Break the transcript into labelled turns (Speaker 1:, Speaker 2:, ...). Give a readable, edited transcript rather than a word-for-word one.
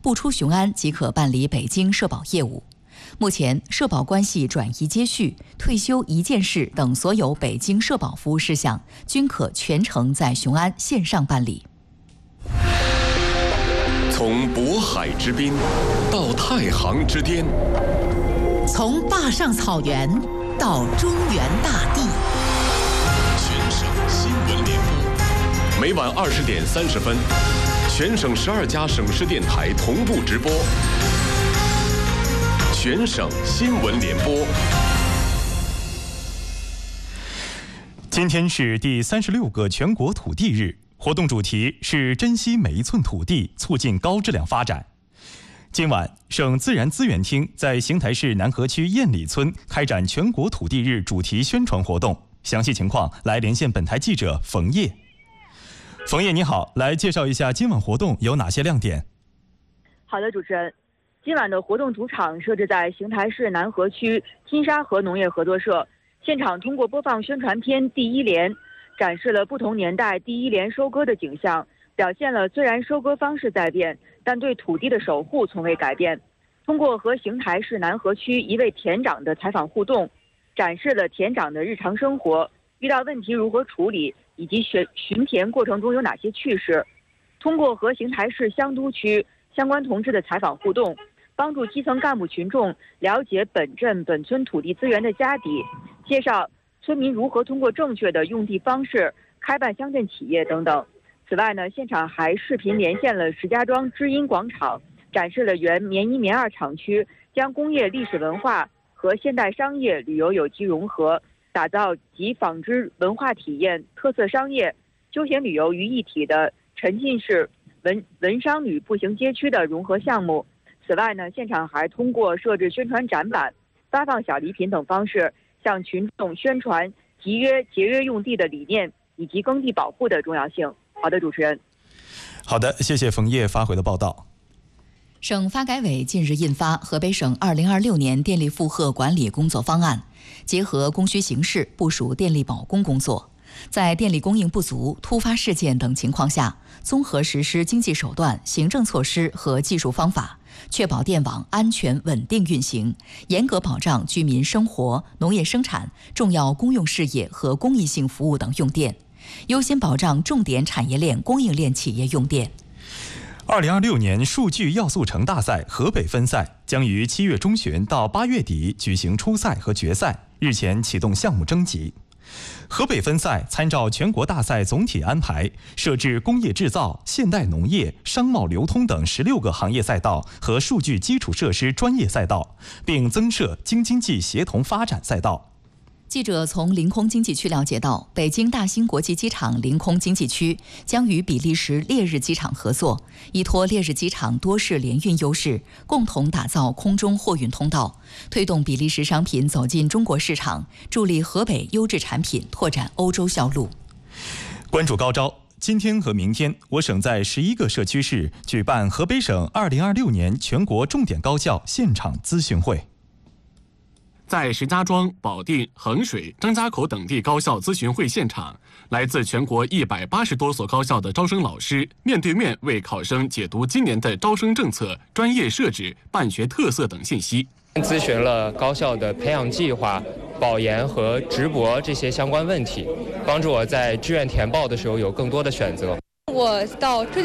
Speaker 1: 不出雄安即可办理北京社保业务。目前，社保关系转移接续、退休一件事等所有北京社保服务事项均可全程在雄安线上办理。
Speaker 2: 从渤海之滨到太行之巅，
Speaker 3: 从坝上草原到中原大地，
Speaker 2: 全省新闻联播，每晚20点30分，全省12家省市电台同步直播。全省新闻联播。
Speaker 4: 今天是第36个全国土地日，活动主题是珍惜每一寸土地，促进高质量发展。今晚，省自然资源厅在邢台市南河区燕里村开展全国土地日主题宣传活动。详细情况来连线本台记者冯烨。冯烨你好，来介绍一下今晚活动有哪些亮点？
Speaker 5: 好的，主持人。今晚的活动主场设置在邢台市南河区金沙河农业合作社，现场通过播放宣传片第一联，展示了不同年代第一联收割的景象，表现了虽然收割方式在变，但对土地的守护从未改变。通过和邢台市南河区一位田长的采访互动，展示了田长的日常生活，遇到问题如何处理，以及巡田过程中有哪些趣事。通过和邢台市香都区相关同志的采访互动，帮助基层干部群众了解本镇本村土地资源的家底，介绍村民如何通过正确的用地方式开办乡镇企业等等。此外呢，现场还视频连线了石家庄知音广场，展示了原棉一棉二厂区将工业历史文化和现代商业旅游有机融合，打造集纺织文化体验、特色商业、休闲旅游于一体的沉浸式文商旅步行街区的融合项目。此外呢，现场还通过设置宣传展板、发放小礼品等方式，向群众宣传节约用地的理念以及耕地保护的重要性。好的，主持人。
Speaker 4: 好的，谢谢冯烨发回的报道。
Speaker 1: 省发改委近日印发《河北省2026年电力负荷管理工作方案》，结合供需形势部署电力保供工作。在电力供应不足、突发事件等情况下，综合实施经济手段、行政措施和技术方法，确保电网安全稳定运行，严格保障居民生活、农业生产、重要公用事业和公益性服务等用电，优先保障重点产业链供应链企业用电。
Speaker 4: 2026年数据要素城大赛河北分赛将于7月中旬到8月底举行初赛和决赛，日前启动项目征集。河北分赛参照全国大赛总体安排，设置工业制造、现代农业、商贸流通等16个行业赛道和数据基础设施专业赛道，并增设京津冀协同发展赛道。
Speaker 1: 记者从临空经济区了解到，北京大兴国际机场临空经济区将与比利时烈日机场合作，依托烈日机场多式联运优势，共同打造空中货运通道，推动比利时商品走进中国市场，助力河北优质产品拓展欧洲销路。
Speaker 4: 关注高招，今天和明天，我省在11个社区市举办河北省2026年全国重点高校现场咨询会。
Speaker 6: 在石家庄、保定、衡水、张家口等地高校咨询会现场，来自全国180多所高校的招生老师面对面为考生解读今年的招生政策、专业设置、办学特色等信息。
Speaker 7: 咨询了高校的培养计划、保研和直博这些相关问题，帮助我在志愿填报的时候有更多的选择。
Speaker 8: 我到浙